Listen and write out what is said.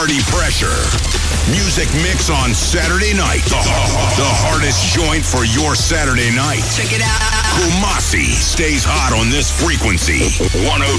Party Pressure. Music mix on Saturday night. The hardest joint for your Saturday night. Check it out. Kumasi stays hot on this frequency. 102.